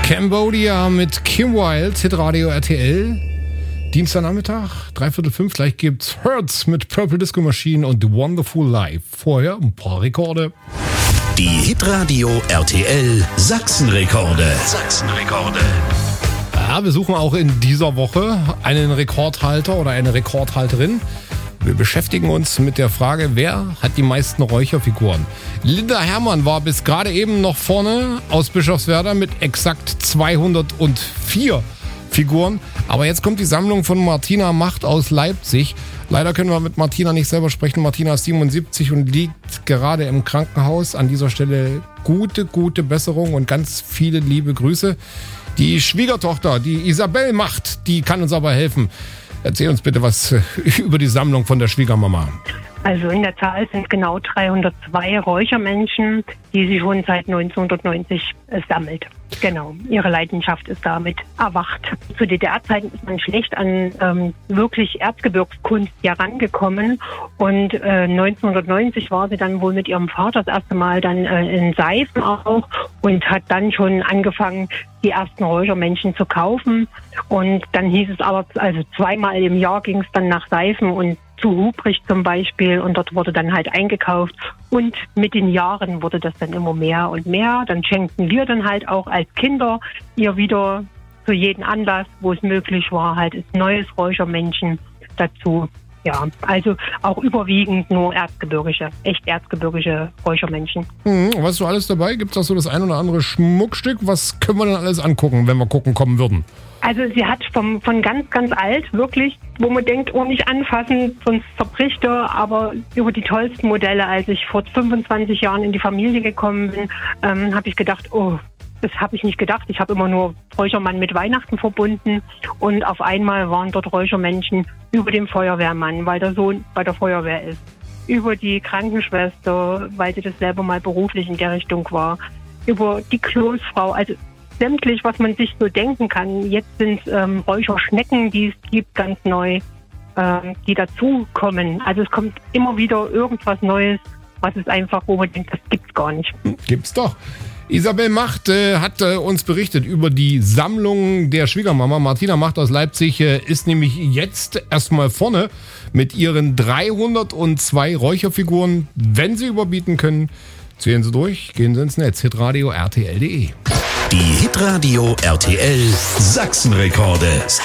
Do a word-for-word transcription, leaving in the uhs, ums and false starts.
Cambodia mit Kim Wilde, Hitradio R T L. Dienstagnachmittag, dreiviertel fünf, gleich gibt's Hurts mit Purple Disco Machine und The Wonderful Life. Vorher ein paar Rekorde. Die Hitradio R T L Sachsenrekorde. Sachsenrekorde. Ja, wir suchen auch in dieser Woche einen Rekordhalter oder eine Rekordhalterin. Wir beschäftigen uns mit der Frage, wer hat die meisten Räucherfiguren? Linda Herrmann war bis gerade eben noch vorne aus Bischofswerda mit exakt zweihundertvier Figuren. Aber jetzt kommt die Sammlung von Martina Macht aus Leipzig. Leider können wir mit Martina nicht selber sprechen. Martina ist siebenundsiebzig und liegt gerade im Krankenhaus. An dieser Stelle gute, gute Besserung und ganz viele liebe Grüße. Die Schwiegertochter, die Isabel Macht, die kann uns aber helfen. Erzähl uns bitte was über die Sammlung von der Schwiegermama. Also in der Zahl sind genau dreihundertzwei Räuchermenschen, die sie schon seit neunzehnhundertneunzig äh, sammelt. Genau, ihre Leidenschaft ist damit erwacht. Zu D D R-Zeiten ist man schlecht an ähm, wirklich Erzgebirgskunst herangekommen und äh, neunzehnhundertneunzig war sie dann wohl mit ihrem Vater das erste Mal dann äh, in Seifen auch und hat dann schon angefangen, die ersten Räuchermenschen zu kaufen. Und dann hieß es aber, also zweimal im Jahr ging es dann nach Seifen und zu Hubrich zum Beispiel und dort wurde dann halt eingekauft und mit den Jahren wurde das dann immer mehr und mehr. Dann schenkten wir dann halt auch als Kinder ihr wieder zu jedem Anlass, wo es möglich war, halt ist neues Räuchermännchen dazu. Ja, also auch überwiegend nur erzgebirgische, echt erzgebirgische Räuchermännchen. Mhm, was ist so alles dabei? Gibt es auch so das ein oder andere Schmuckstück? Was können wir denn alles angucken, wenn wir gucken kommen würden? Also sie hat vom, von ganz, ganz alt wirklich, wo man denkt, oh, nicht anfassen, sonst zerbricht er, aber über die tollsten Modelle. Als ich vor fünfundzwanzig Jahren in die Familie gekommen bin, ähm, habe ich gedacht, oh, das habe ich nicht gedacht. Ich habe immer nur Räuchermann mit Weihnachten verbunden und auf einmal waren dort Räuchermenschen über dem Feuerwehrmann, weil der Sohn bei der Feuerwehr ist, über die Krankenschwester, weil sie das selber mal beruflich in der Richtung war, über die Kloßfrau, also sämtlich, was man sich so denken kann. Jetzt sind ähm, Räucherschnecken, die es gibt, ganz neu, ähm, die dazukommen. Also es kommt immer wieder irgendwas Neues, was es einfach, wo man denkt, das gibt's gar nicht. Gibt's doch. Isabel Macht äh, hat äh, uns berichtet über die Sammlung der Schwiegermama. Martina Macht aus Leipzig äh, ist nämlich jetzt erstmal vorne mit ihren dreihundertzwei Räucherfiguren. Wenn Sie überbieten können, zählen Sie durch, gehen Sie ins Netz, hitradio R T L punkt de. Die Hitradio R T L Sachsenrekorde.